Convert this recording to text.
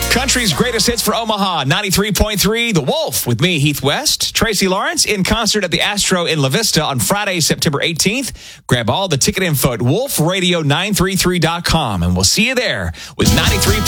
Country's greatest hits for Omaha, 93.3 The Wolf with me, Heath West. Tracy Lawrence in concert at the Astro in La Vista on Friday, September 18th. Grab all the ticket info at wolfradio933.com and we'll see you there with 93.